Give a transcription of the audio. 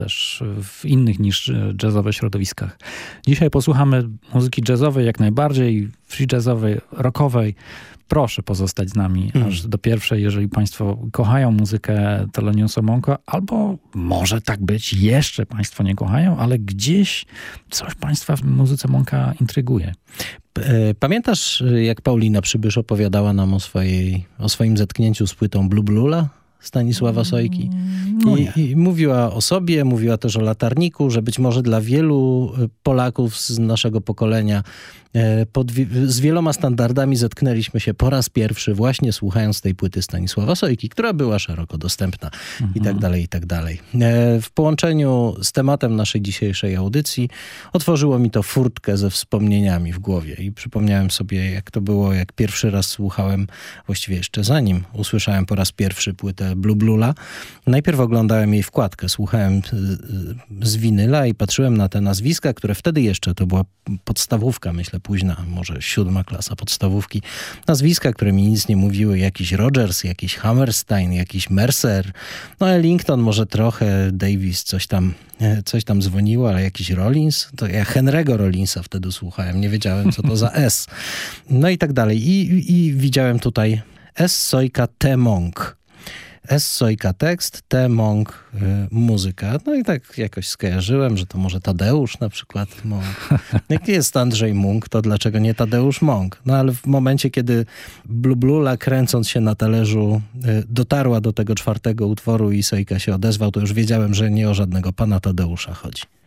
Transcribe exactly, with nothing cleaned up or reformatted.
też w innych niż jazzowe środowiskach. Dzisiaj posłuchamy muzyki jazzowej jak najbardziej, free jazzowej, rockowej. Proszę pozostać z nami hmm. aż do pierwszej, jeżeli Państwo kochają muzykę Theloniousa Monka, albo może tak być, jeszcze Państwo nie kochają, ale gdzieś coś Państwa w muzyce Monka intryguje. Pamiętasz, jak Paulina Przybysz opowiadała nam o, swojej, o swoim zetknięciu z płytą Blue Blula Stanisława Sojki? No I, I mówiła o sobie, mówiła też o Latarniku, że być może dla wielu Polaków z naszego pokolenia pod, z wieloma standardami zetknęliśmy się po raz pierwszy właśnie słuchając tej płyty Stanisława Sojki, która była szeroko dostępna mhm. i tak dalej, i tak dalej. W połączeniu z tematem naszej dzisiejszej audycji otworzyło mi to furtkę ze wspomnieniami w głowie i przypomniałem sobie, jak to było, jak pierwszy raz słuchałem, właściwie jeszcze zanim usłyszałem po raz pierwszy płytę Blue Blula. Najpierw oglądałem jej wkładkę, słuchałem z winyla i patrzyłem na te nazwiska, które wtedy jeszcze, to była podstawówka, myślę, późna, może siódma klasa podstawówki. Nazwiska, które mi nic nie mówiły. Jakiś Rogers, jakiś Hammerstein, jakiś Mercer. No Ellington może trochę, Davis coś tam, coś tam dzwoniło, ale jakiś Rollins. To ja Henry'ego Rollinsa wtedy słuchałem. Nie wiedziałem, co to za S. No i tak dalej. I, i widziałem tutaj S. Sojka T. Monk. S. Sojka tekst, T. Monk y, muzyka. No i tak jakoś skojarzyłem, że to może Tadeusz na przykład Monk. Jak jest Andrzej Munk, to dlaczego nie Tadeusz Monk? No ale w momencie, kiedy Blue Blula kręcąc się na talerzu y, dotarła do tego czwartego utworu i Sojka się odezwał, to już wiedziałem, że nie o żadnego pana Tadeusza chodzi.